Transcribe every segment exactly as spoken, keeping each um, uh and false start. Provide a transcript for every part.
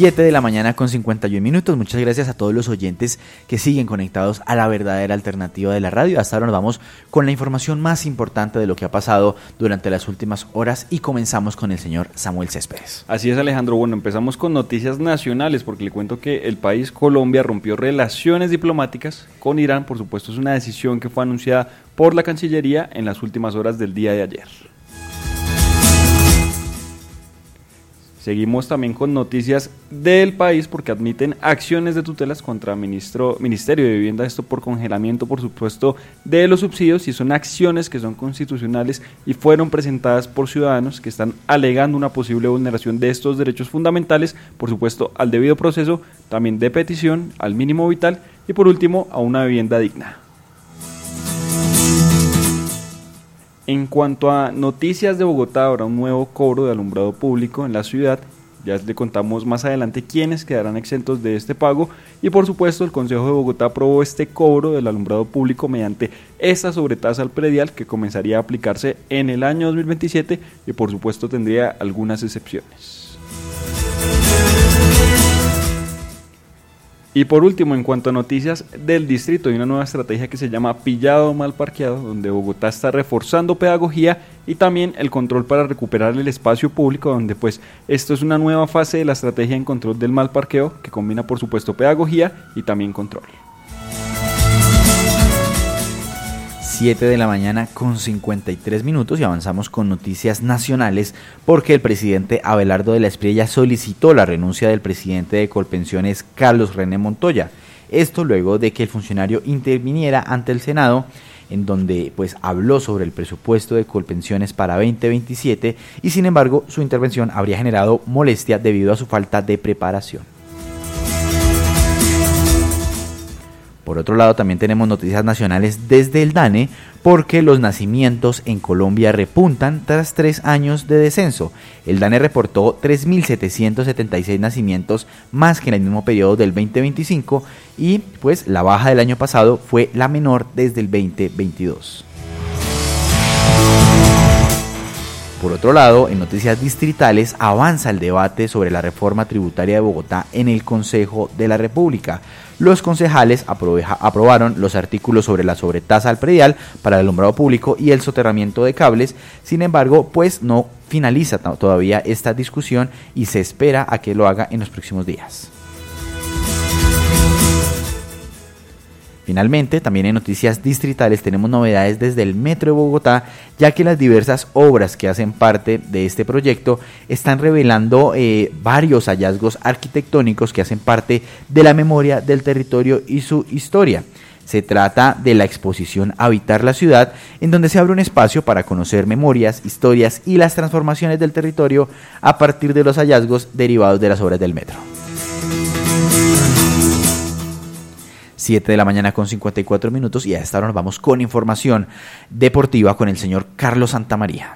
siete de la mañana con cincuenta y un minutos. Muchas gracias a todos los oyentes que siguen conectados a la verdadera alternativa de la radio. Hasta ahora nos vamos con la información más importante de lo que ha pasado durante las últimas horas y comenzamos con el señor Samuel Céspedes. Así es, Alejandro. Bueno, empezamos con noticias nacionales porque le cuento que el país Colombia rompió relaciones diplomáticas con Irán. Por supuesto, es una decisión que fue anunciada por la Cancillería en las últimas horas del día de ayer. Seguimos también con noticias del país porque admiten acciones de tutelas contra el ministro, Ministerio de Vivienda, esto por congelamiento, por supuesto, de los subsidios, y son acciones que son constitucionales y fueron presentadas por ciudadanos que están alegando una posible vulneración de estos derechos fundamentales, por supuesto, al debido proceso, también de petición, al mínimo vital y por último, a una vivienda digna. En cuanto a noticias de Bogotá, habrá un nuevo cobro de alumbrado público en la ciudad. Ya le contamos más adelante quiénes quedarán exentos de este pago. Y por supuesto, el Consejo de Bogotá aprobó este cobro del alumbrado público mediante esta sobretasa al predial que comenzaría a aplicarse en el año dos mil veintisiete y por supuesto tendría algunas excepciones. Y por último, en cuanto a noticias del distrito, hay una nueva estrategia que se llama Pillado Mal Parqueado, donde Bogotá está reforzando pedagogía y también el control para recuperar el espacio público, donde pues esto es una nueva fase de la estrategia en control del mal parqueo, que combina por supuesto pedagogía y también control. siete de la mañana con cincuenta y tres minutos y avanzamos con noticias nacionales porque el presidente Abelardo de la Espriella solicitó la renuncia del presidente de Colpensiones, Carlos René Montoya. Esto luego de que el funcionario interviniera ante el Senado, en donde pues habló sobre el presupuesto de Colpensiones para veinte veintisiete y sin embargo su intervención habría generado molestia debido a su falta de preparación. Por otro lado, también tenemos noticias nacionales desde el DANE, porque los nacimientos en Colombia repuntan tras tres años de descenso. El DANE reportó tres mil setecientos setenta y seis nacimientos más que en el mismo periodo del veinte veinticinco y pues la baja del año pasado fue la menor desde el veinte veintidós. Por otro lado, en noticias distritales avanza el debate sobre la reforma tributaria de Bogotá en el Consejo de la República. Los concejales aproveja, aprobaron los artículos sobre la sobretasa al predial para el alumbrado público y el soterramiento de cables. Sin embargo, pues no finaliza t- todavía esta discusión y se espera a que lo haga en los próximos días. Finalmente, también en noticias distritales tenemos novedades desde el Metro de Bogotá, ya que las diversas obras que hacen parte de este proyecto están revelando eh, varios hallazgos arquitectónicos que hacen parte de la memoria del territorio y su historia. Se trata de la exposición Habitar la Ciudad, en donde se abre un espacio para conocer memorias, historias y las transformaciones del territorio a partir de los hallazgos derivados de las obras del metro. siete de la mañana con cincuenta y cuatro minutos y a esta hora nos vamos con información deportiva con el señor Carlos Santamaría.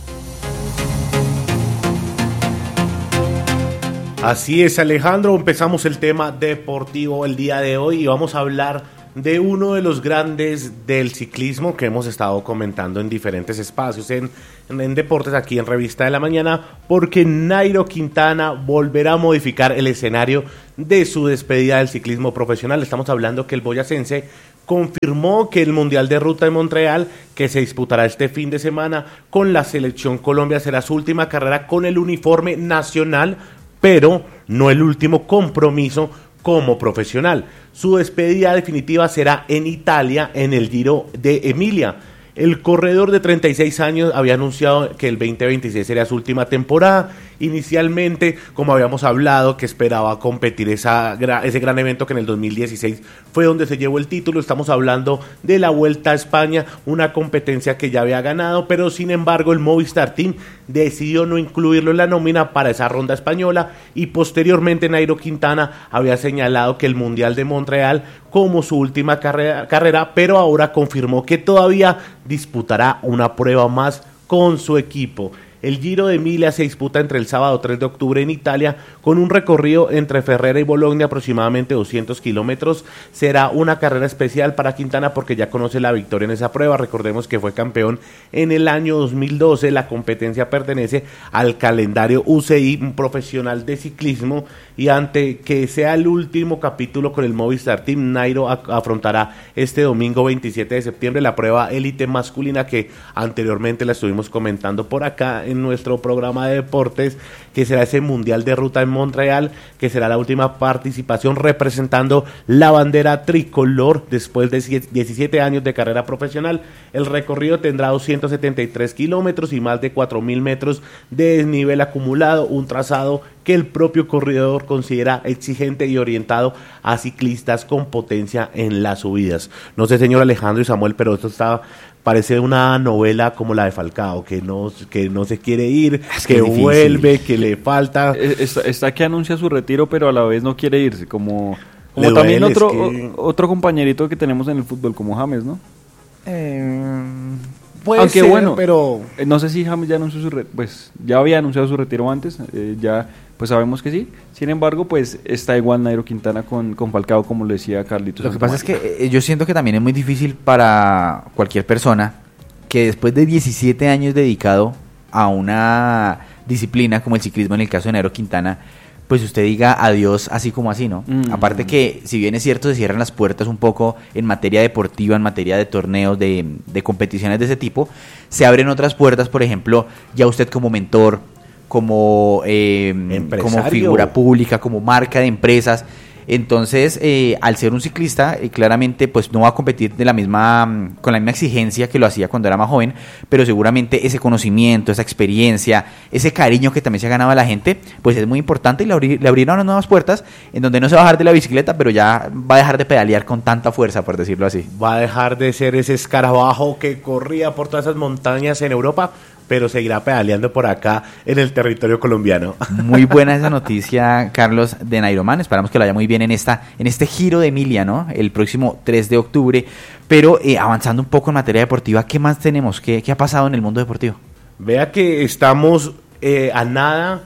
Así es, Alejandro, empezamos el tema deportivo el día de hoy y vamos a hablar de uno de los grandes del ciclismo que hemos estado comentando en diferentes espacios en, en, en deportes aquí en Revista de la Mañana, porque Nairo Quintana volverá a modificar el escenario de su despedida del ciclismo profesional. Estamos hablando que el boyacense confirmó que el Mundial de Ruta de Montreal, que se disputará este fin de semana con la Selección Colombia, será su última carrera con el uniforme nacional, pero no el último compromiso como profesional. Su despedida definitiva será en Italia, en el Giro de Emilia. El corredor de treinta y seis años había anunciado que el veinte veintiséis sería su última temporada. Inicialmente, como habíamos hablado, que esperaba competir esa, ese gran evento que en el dos mil dieciséis fue donde se llevó el título. Estamos hablando de la Vuelta a España, una competencia que ya había ganado, pero sin embargo el Movistar Team decidió no incluirlo en la nómina para esa ronda española, y posteriormente Nairo Quintana había señalado que el Mundial de Montreal como su última carrera, carrera, pero ahora confirmó que todavía disputará una prueba más con su equipo. El Giro de Emilia se disputa entre el sábado tres de octubre en Italia, con un recorrido entre Ferrera y Bologna, aproximadamente doscientos kilómetros. Será una carrera especial para Quintana porque ya conoce la victoria en esa prueba. Recordemos que fue campeón en el año dos mil doce. La competencia pertenece al calendario U C I, un profesional de ciclismo, y ante que sea el último capítulo con el Movistar Team, Nairo a- afrontará este domingo veintisiete de septiembre la prueba élite masculina que anteriormente la estuvimos comentando por acá en nuestro programa de deportes, que será ese mundial de ruta en Montreal, que será la última participación representando la bandera tricolor después de diecisiete años de carrera profesional. El recorrido tendrá doscientos setenta y tres kilómetros y más de cuatro mil metros de desnivel acumulado, un trazado que el propio corredor considera exigente y orientado a ciclistas con potencia en las subidas. No sé, señor Alejandro y Samuel, pero esto está... parece una novela como la de Falcao, que no, que no se quiere ir, Es que que es difícil. vuelve, que le falta. Eh, Está, está que anuncia su retiro, pero a la vez no quiere irse, como, Le como también duele, otro, es que- o- otro compañerito que tenemos en el fútbol, como James, ¿no? Puede Aunque ser, bueno, pero Eh, no sé si James ya anunció su re- pues ya había anunciado su retiro antes, eh, ya pues sabemos que sí. Sin embargo, pues está igual Nairo Quintana con, con Falcao, como lo decía Carlitos. Lo que pasa es que eh, yo siento que también es muy difícil para cualquier persona que después de diecisiete años dedicado a una disciplina como el ciclismo, en el caso de Nairo Quintana, pues usted diga adiós así como así, ¿no? Mm. Aparte que, si bien es cierto, se cierran las puertas un poco en materia deportiva, en materia de torneos, de, de competiciones de ese tipo, se abren otras puertas, por ejemplo, ya usted como mentor, como, eh, como Empresario. figura pública, como marca de empresas. Entonces, eh, al ser un ciclista, eh, claramente pues no va a competir de la misma, mm, con la misma exigencia que lo hacía cuando era más joven, pero seguramente ese conocimiento, esa experiencia, ese cariño que también se ha ganado a la gente, pues es muy importante, y le, abri- le abrieron unas nuevas puertas en donde no se va a bajar de la bicicleta, pero ya va a dejar de pedalear con tanta fuerza, por decirlo así. va a dejar de ser ese escarabajo que corría por todas esas montañas en Europa, pero seguirá pedaleando por acá en el territorio colombiano. Muy buena esa noticia, Carlos, de Nairoman. Esperamos que lo vaya muy bien en esta en este Giro de Emilia, ¿no? El próximo tres de octubre. Pero eh, avanzando un poco en materia deportiva, ¿qué más tenemos? ¿Qué, qué ha pasado en el mundo deportivo? Vea que estamos eh, a nada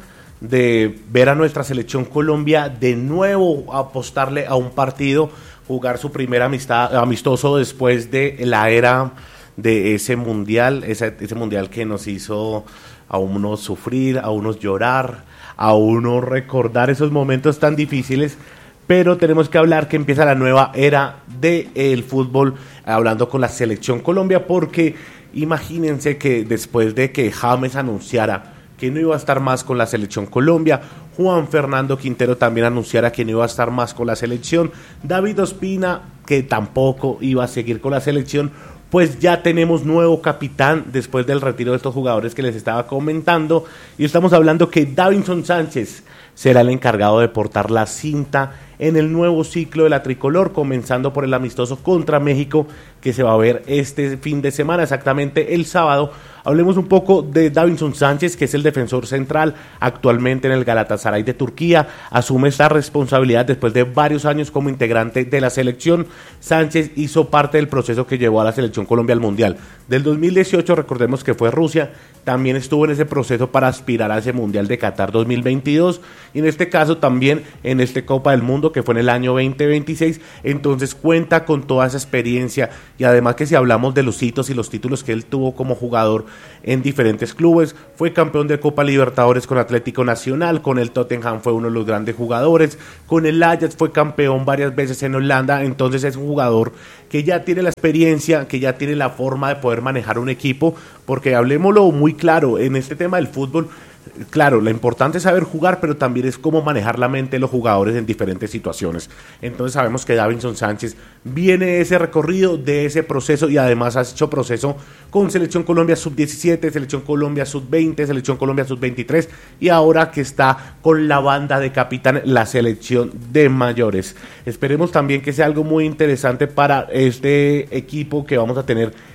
de ver a nuestra selección Colombia de nuevo apostarle a un partido, jugar su primer amistad, amistoso después de la era de ese mundial, ese, ese mundial que nos hizo a unos sufrir, a unos llorar, a unos recordar esos momentos tan difíciles. Pero tenemos que hablar que empieza la nueva era del fútbol, hablando con la selección Colombia, porque imagínense que después de que James anunciara que no iba a estar más con la selección Colombia, Juan Fernando Quintero también anunciara que no iba a estar más con la selección, David Ospina que tampoco iba a seguir con la selección, pues ya tenemos nuevo capitán después del retiro de estos jugadores que les estaba comentando, y estamos hablando que Davinson Sánchez será el encargado de portar la cinta en el nuevo ciclo de la tricolor, comenzando por el amistoso contra México que se va a ver este fin de semana, exactamente el sábado. Hablemos un poco de Davinson Sánchez, que es el defensor central actualmente en el Galatasaray de Turquía. Asume esta responsabilidad después de varios años como integrante de la selección. Sánchez hizo parte del proceso que llevó a la selección Colombia al Mundial. Del dos mil dieciocho, recordemos que fue Rusia, también estuvo en ese proceso para aspirar a ese Mundial de Qatar dos mil veintidós, y en este caso también en este Copa del Mundo que fue en el año veinte veintiséis. Entonces cuenta con toda esa experiencia, y además que si hablamos de los hitos y los títulos que él tuvo como jugador en diferentes clubes, fue campeón de Copa Libertadores con Atlético Nacional, con el Tottenham fue uno de los grandes jugadores, con el Ajax fue campeón varias veces en Holanda. Entonces es un jugador que ya tiene la experiencia, que ya tiene la forma de poder manejar un equipo, porque hablemoslo muy claro, en este tema del fútbol, claro, lo importante es saber jugar, pero también es cómo manejar la mente de los jugadores en diferentes situaciones. Entonces sabemos que Davinson Sánchez viene de ese recorrido, de ese proceso, y además ha hecho proceso con Selección Colombia sub diecisiete, Selección Colombia sub veinte, Selección Colombia sub veintitrés, y ahora que está con la banda de capitán, la selección de mayores. Esperemos también que sea algo muy interesante para este equipo que vamos a tener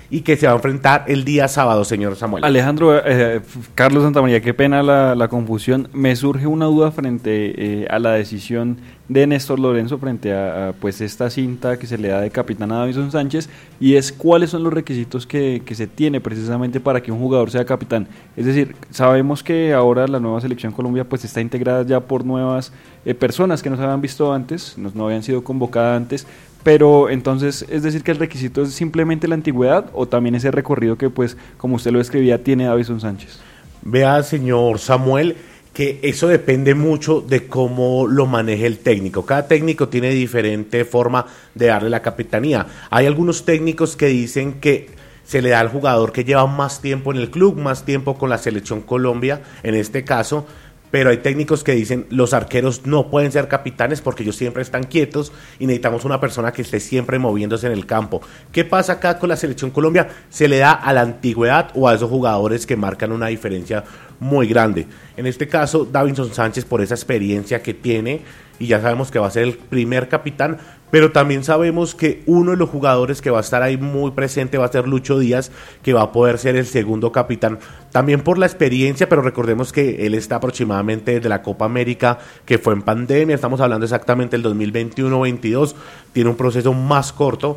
y que se va a enfrentar el día sábado, señor Samuel. Alejandro, eh, Carlos Santamaría, qué pena la, la confusión. Me surge una duda frente eh, a la decisión de Néstor Lorenzo frente a, a pues esta cinta que se le da de capitán a Davinson Sánchez, y es cuáles son los requisitos que, que se tiene precisamente para que un jugador sea capitán. Es decir, sabemos que ahora la nueva selección Colombia pues está integrada ya por nuevas eh, personas que no se habían visto antes, no, no habían sido convocadas antes, pero entonces, es decir que el requisito es simplemente la antigüedad o también ese recorrido que pues, como usted lo describía, tiene Davinson Sánchez. Vea, señor Samuel, que eso depende mucho de cómo lo maneje el técnico. Cada técnico tiene diferente forma de darle la capitanía. Hay algunos técnicos que dicen que se le da al jugador que lleva más tiempo en el club, más tiempo con la selección Colombia, en este caso, pero hay técnicos que dicen los arqueros no pueden ser capitanes porque ellos siempre están quietos y necesitamos una persona que esté siempre moviéndose en el campo. ¿Qué pasa acá con la selección Colombia? Se le da a la antigüedad o a esos jugadores que marcan una diferencia muy grande. En este caso, Davinson Sánchez, por esa experiencia que tiene, y ya sabemos que va a ser el primer capitán, pero también sabemos que uno de los jugadores que va a estar ahí muy presente va a ser Lucho Díaz, que va a poder ser el segundo capitán, también por la experiencia, pero recordemos que él está aproximadamente desde la Copa América, que fue en pandemia, estamos hablando exactamente del dos mil veintiuno veintidós, tiene un proceso más corto,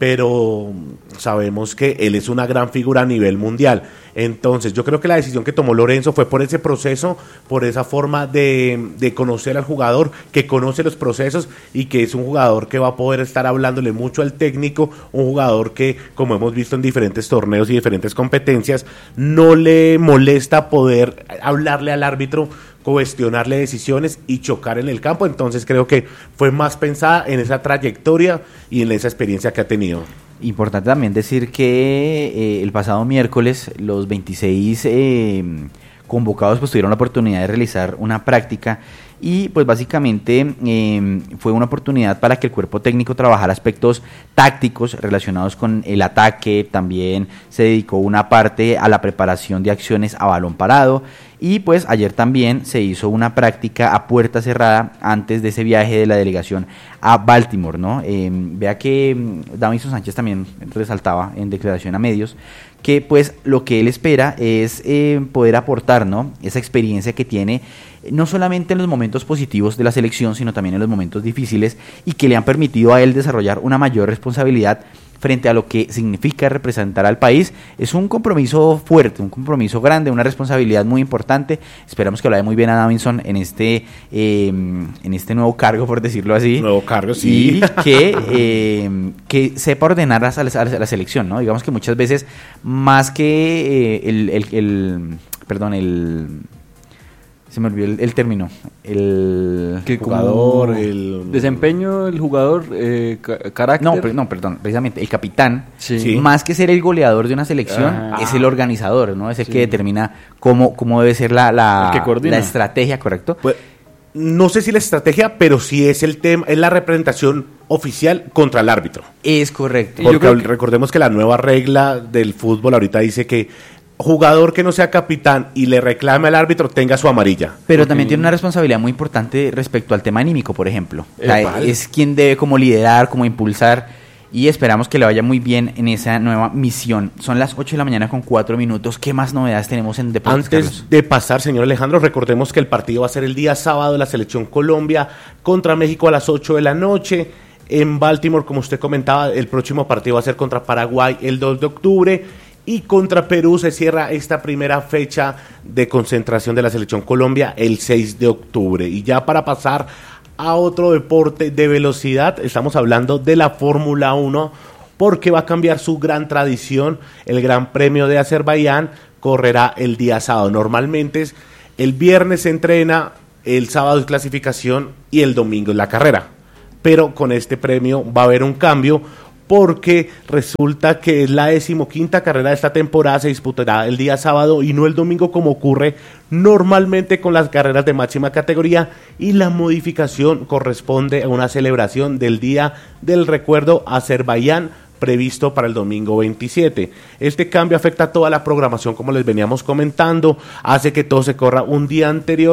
pero sabemos que él es una gran figura a nivel mundial. Entonces yo creo que la decisión que tomó Lorenzo fue por ese proceso, por esa forma de, de conocer al jugador, que conoce los procesos y que es un jugador que va a poder estar hablándole mucho al técnico, un jugador que, como hemos visto en diferentes torneos y diferentes competencias, no le molesta poder hablarle al árbitro, cuestionarle decisiones y chocar en el campo. Entonces creo que fue más pensada en esa trayectoria y en esa experiencia que ha tenido. Importante también decir que eh, el pasado miércoles los veintiséis eh, convocados pues tuvieron la oportunidad de realizar una práctica y pues básicamente eh, fue una oportunidad para que el cuerpo técnico trabajara aspectos tácticos relacionados con el ataque. También se dedicó una parte a la preparación de acciones a balón parado. Y pues ayer también se hizo una práctica a puerta cerrada antes de ese viaje de la delegación a Baltimore, ¿no? Eh, vea que Davinson Sánchez también resaltaba en declaración a medios que pues lo que él espera es eh, poder aportar, ¿no?, esa experiencia que tiene, no solamente en los momentos positivos de la selección, sino también en los momentos difíciles, y que le han permitido a él desarrollar una mayor responsabilidad frente a lo que significa representar al país. Es un compromiso fuerte, un compromiso grande, una responsabilidad muy importante. Esperamos que lo vaya muy bien a Davinson en este eh, en este nuevo cargo, por decirlo así. Nuevo cargo, sí. Y que, eh, que sepa ordenar a la, a la selección, ¿no? Digamos que muchas veces, más que eh, el, el, el... Perdón, el... Se me olvidó el, el término. El que jugador, el desempeño del jugador, eh, ca- carácter. No, per, no, perdón, precisamente el capitán, sí. Sí. más que ser el goleador de una selección, Ah. es el organizador, ¿no? Es el Sí. que determina cómo, cómo debe ser la, la, El que coordina. la estrategia, ¿correcto? Pues, no sé si la estrategia, pero sí es el tema, es la representación oficial contra el árbitro. Es correcto. Y yo Porque creo que- recordemos que la nueva regla del fútbol ahorita dice que jugador que no sea capitán y le reclame al árbitro tenga su amarilla. Pero Ok. también tiene una responsabilidad muy importante respecto al tema anímico, por ejemplo. O sea, Epa. es quien debe como liderar, como impulsar, y esperamos que le vaya muy bien en esa nueva misión. Son las ocho de la mañana con cuatro minutos. ¿Qué más novedades tenemos en Deportes, Antes Carlos? de pasar, señor Alejandro, recordemos que el partido va a ser el día sábado de la Selección Colombia contra México a las ocho de la noche. En Baltimore, como usted comentaba, el próximo partido va a ser contra Paraguay el dos de octubre. Y contra Perú se cierra esta primera fecha de concentración de la Selección Colombia el seis de octubre. Y ya para pasar a otro deporte de velocidad, estamos hablando de la Fórmula uno, porque va a cambiar su gran tradición. El Gran Premio de Azerbaiyán correrá el día sábado. Normalmente es el viernes se entrena, el sábado es clasificación y el domingo es la carrera. Pero con este premio va a haber un cambio, porque resulta que es la decimoquinta carrera de esta temporada, se disputará el día sábado y no el domingo como ocurre normalmente con las carreras de máxima categoría, y la modificación corresponde a una celebración del Día del Recuerdo Azerbaiyán previsto para el domingo veintisiete. Este cambio afecta a toda la programación, como les veníamos comentando, hace que todo se corra un día anterior,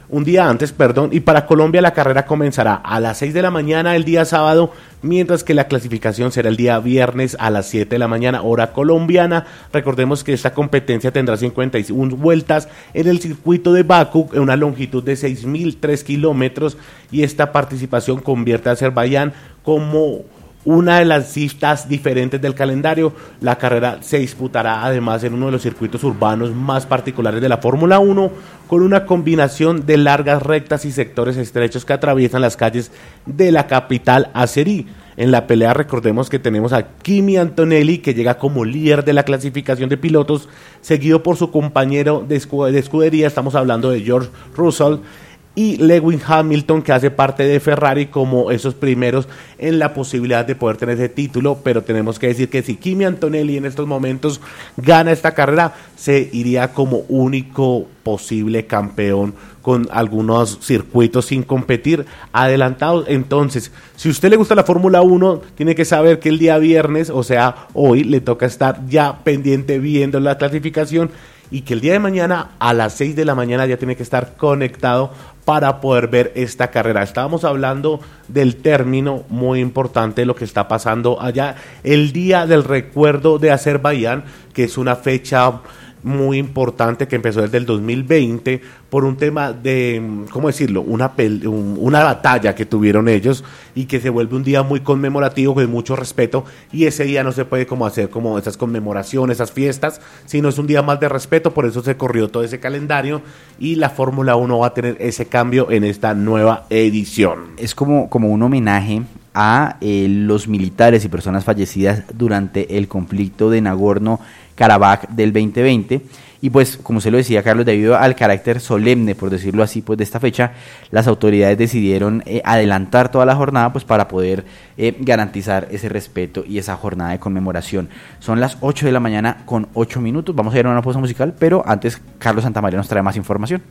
un día antes, perdón, y para Colombia la carrera comenzará a las seis de la mañana el día sábado, mientras que la clasificación será el día viernes a las siete de la mañana, hora colombiana. Recordemos que esta competencia tendrá cincuenta y una vueltas en el circuito de Bakú, en una longitud de seis mil tres kilómetros, y esta participación convierte a Azerbaiyán como una de las citas diferentes del calendario. La carrera se disputará además en uno de los circuitos urbanos más particulares de la Fórmula uno, con una combinación de largas rectas y sectores estrechos que atraviesan las calles de la capital azerí. En la pelea recordemos que tenemos a Kimi Antonelli, que llega como líder de la clasificación de pilotos, seguido por su compañero de, escu- de escudería, estamos hablando de George Russell, y Lewis Hamilton, que hace parte de Ferrari como esos primeros en la posibilidad de poder tener ese título. Pero tenemos que decir que si Kimi Antonelli en estos momentos gana esta carrera, se iría como único posible campeón, con algunos circuitos sin competir adelantados. Entonces, si a usted le gusta la Fórmula uno, tiene que saber que el día viernes, o sea, hoy, le toca estar ya pendiente viendo la clasificación, y que el día de mañana a las seis de la mañana ya tiene que estar conectado para poder ver esta carrera. Estábamos hablando del término muy importante de lo que está pasando allá, el Día del Recuerdo de Azerbaiyán, que es una fecha muy importante que empezó desde el dos mil veinte por un tema de, ¿cómo decirlo?, una, pel- un, una batalla que tuvieron ellos, y que se vuelve un día muy conmemorativo, con mucho respeto, y ese día no se puede como hacer como esas conmemoraciones, esas fiestas, sino es un día más de respeto. Por eso se corrió todo ese calendario, y la Fórmula uno va a tener ese cambio en esta nueva edición. Es como, como un homenaje a eh, los militares y personas fallecidas durante el conflicto de Nagorno-Karabaj del veinte veinte. Y pues, como se lo decía Carlos, debido al carácter solemne, por decirlo así, pues de esta fecha, las autoridades decidieron eh, adelantar toda la jornada, pues para poder eh, garantizar ese respeto y esa jornada de conmemoración. Son las ocho de la mañana con ocho minutos, vamos a ir a una pausa musical, pero antes Carlos Santamaría nos trae más información.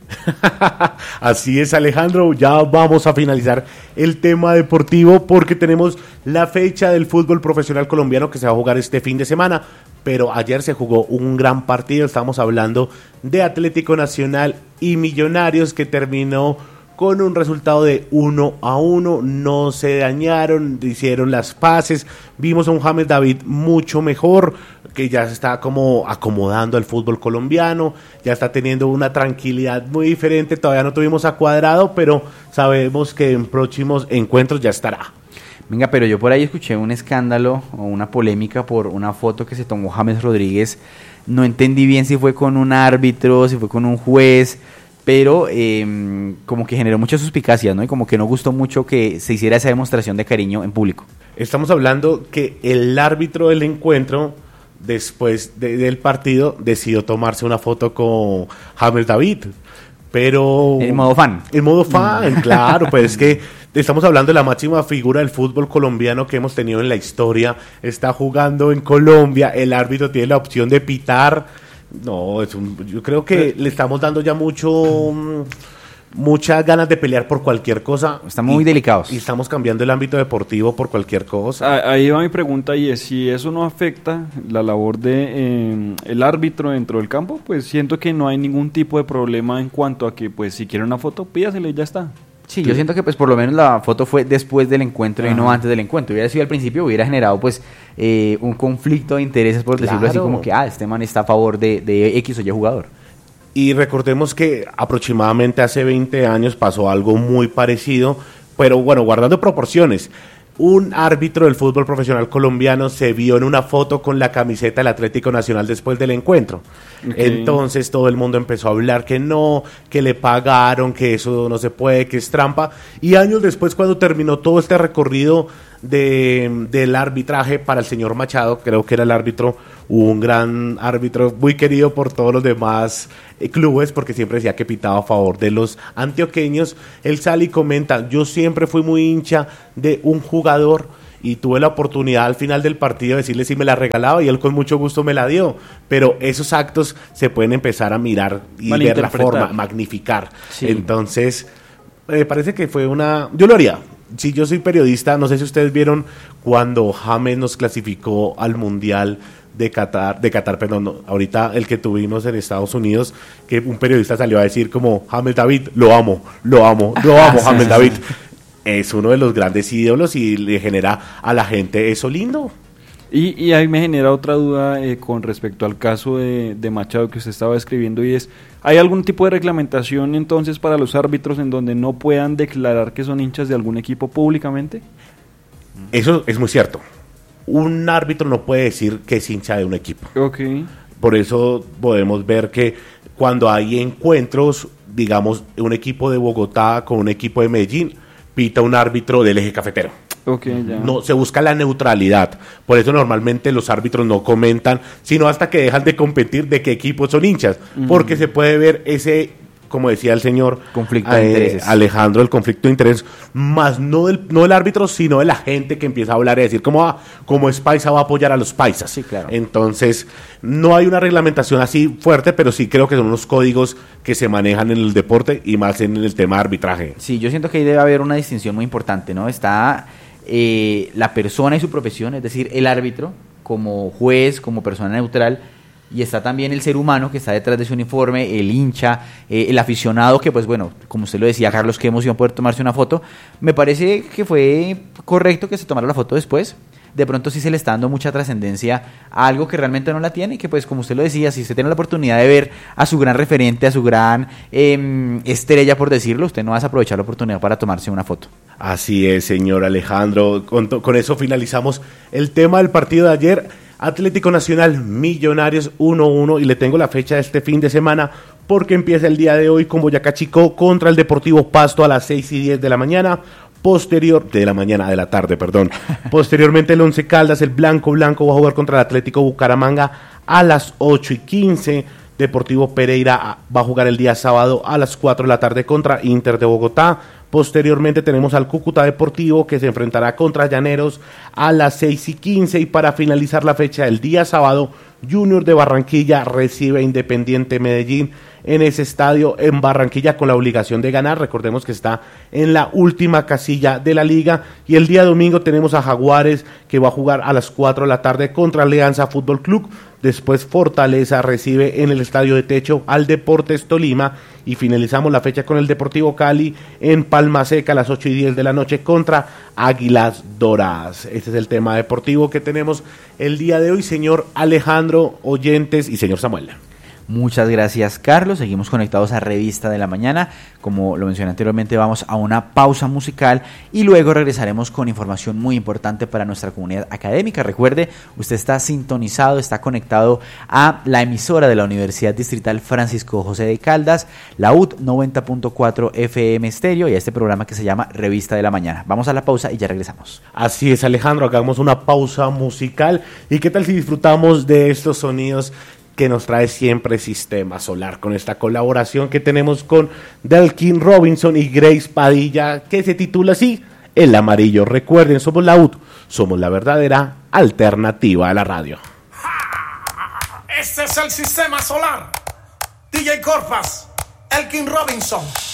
Así es, Alejandro, ya vamos a finalizar el tema deportivo, porque tenemos la fecha del fútbol profesional colombiano que se va a jugar este fin de semana. Pero ayer se jugó un gran partido. Estamos hablando de Atlético Nacional y Millonarios, que terminó con un resultado de uno a uno. No se dañaron, hicieron las paces. Vimos a un James David mucho mejor, que ya se está como acomodando al fútbol colombiano, ya está teniendo una tranquilidad muy diferente. Todavía no tuvimos a Cuadrado, pero sabemos que en próximos encuentros ya estará. Venga, pero yo por ahí escuché un escándalo o una polémica por una foto que se tomó James Rodríguez. No entendí bien si fue con un árbitro, si fue con un juez, pero eh, como que generó mucha suspicacia, ¿no? Y como que no gustó mucho que se hiciera esa demostración de cariño en público. Estamos hablando que el árbitro del encuentro, después de, del partido, decidió tomarse una foto con James David. Pero en modo fan. En modo fan, claro, pues es que estamos hablando de la máxima figura del fútbol colombiano que hemos tenido en la historia. Está jugando en Colombia, el árbitro tiene la opción de pitar. No, es un, yo creo que le estamos dando ya mucho, muchas ganas de pelear por cualquier cosa. Están muy y, delicados. Y estamos cambiando el ámbito deportivo por cualquier cosa. Ahí va mi pregunta, y es si eso no afecta la labor de eh, el árbitro dentro del campo. Pues siento que no hay ningún tipo de problema en cuanto a que, pues, si quiere una foto, pídasela y ya está. Sí, yo siento que pues por lo menos la foto fue después del encuentro. Ajá. Y no antes del encuentro. Hubiera sido al principio, hubiera generado pues eh, un conflicto de intereses, por decirlo claro. así, como que ah, este man está a favor de, de X o Y jugador. Y recordemos que aproximadamente hace veinte años pasó algo muy parecido, pero bueno, guardando proporciones. Un árbitro del fútbol profesional colombiano se vio en una foto con la camiseta del Atlético Nacional después del encuentro. Okay. Entonces todo el mundo empezó a hablar que no, que le pagaron, que eso no se puede, que es trampa. Y años después, cuando terminó todo este recorrido de, del arbitraje para el señor Machado, creo que era el árbitro, un gran árbitro muy querido por todos los demás eh, clubes, porque siempre decía que pitaba a favor de los antioqueños. Él sale y comenta: yo siempre fui muy hincha de un jugador y tuve la oportunidad al final del partido de decirle si me la regalaba, y él con mucho gusto me la dio, pero esos actos se pueden empezar a mirar y ver la forma, magnificar. Sí. Entonces me eh, parece que fue una... yo lo haría. Si yo soy periodista, no sé si ustedes vieron cuando James nos clasificó al Mundial de Qatar, de Qatar, perdón, no, ahorita el que tuvimos en Estados Unidos, que un periodista salió a decir como, James David, lo amo, lo amo, lo amo, James David. Es uno de los grandes ídolos y le genera a la gente eso lindo. Y, y ahí me genera otra duda eh, con respecto al caso de, de Machado que usted estaba describiendo, y es, ¿hay algún tipo de reglamentación entonces para los árbitros en donde no puedan declarar que son hinchas de algún equipo públicamente? Eso es muy cierto. Un árbitro no puede decir que es hincha de un equipo. Okay. Por eso podemos ver que cuando hay encuentros, digamos, un equipo de Bogotá con un equipo de Medellín, pita un árbitro del eje cafetero. Okay, ya. No, se busca la neutralidad. Por eso normalmente los árbitros no comentan, sino hasta que dejan de competir de qué equipos son hinchas. Uh-huh. Porque se puede ver ese, como decía el señor conflicto de eh, intereses. Alejandro, el conflicto de intereses, más no del, no del árbitro, sino de la gente que empieza a hablar y decir cómo, ah, como es paisa va a apoyar a los paisas. Sí, claro. Entonces, no hay una reglamentación así fuerte, pero sí creo que son unos códigos que se manejan en el deporte y más en el tema de arbitraje. Sí, yo siento que ahí debe haber una distinción muy importante, ¿no? Está eh, la persona y su profesión, es decir, el árbitro como juez, como persona neutral, y está también el ser humano que está detrás de su uniforme, el hincha, eh, el aficionado que, pues bueno, como usted lo decía, Carlos, qué emoción poder tomarse una foto. Me parece que fue correcto que se tomara la foto después. De pronto sí se le está dando mucha trascendencia a algo que realmente no la tiene, y que pues como usted lo decía, si usted tiene la oportunidad de ver a su gran referente, a su gran eh, estrella, por decirlo, usted no va a aprovechar la oportunidad para tomarse una foto. Así es, señor Alejandro. Con, con eso finalizamos el tema del partido de ayer. Atlético Nacional, Millonarios uno uno, y le tengo la fecha de este fin de semana porque empieza el día de hoy con Boyacá Chico contra el Deportivo Pasto a las seis y diez de la mañana. Posterior, de la mañana, de la tarde, perdón. Posteriormente el Once Caldas, el Blanco Blanco va a jugar contra el Atlético Bucaramanga a las ocho y quince. Deportivo Pereira va a jugar el día sábado a las cuatro de la tarde contra Inter de Bogotá. Posteriormente tenemos al Cúcuta Deportivo que se enfrentará contra Llaneros a las seis y quince. Y para finalizar la fecha del día sábado, Junior de Barranquilla recibe a Independiente Medellín en ese estadio en Barranquilla con la obligación de ganar. Recordemos que está en la última casilla de la liga. Y el día domingo tenemos a Jaguares que va a jugar a las cuatro de la tarde contra Alianza Fútbol Club. Después Fortaleza recibe en el Estadio de Techo al Deportes Tolima. Y finalizamos la fecha con el Deportivo Cali en Palma Seca a las ocho y diez de la noche contra Águilas Doradas. Este es el tema deportivo que tenemos el día de hoy, señor Alejandro, oyentes y señor Samuel. Muchas gracias, Carlos. Seguimos conectados a Revista de la Mañana. Como lo mencioné anteriormente, vamos a una pausa musical y luego regresaremos con información muy importante para nuestra comunidad académica. Recuerde, usted está sintonizado, está conectado a la emisora de la Universidad Distrital Francisco José de Caldas, la U T noventa punto cuatro F M Estéreo, y a este programa que se llama Revista de la Mañana. Vamos a la pausa y ya regresamos. Así es, Alejandro, hagamos una pausa musical. ¿Y qué tal si disfrutamos de estos sonidos que nos trae siempre Sistema Solar, con esta colaboración que tenemos con Delkin Robinson y Grace Padilla, que se titula así, El Amarillo? Recuerden, somos la U T, somos la verdadera alternativa a la radio. Este es el Sistema Solar. D J Corpas, Elkin Robinson.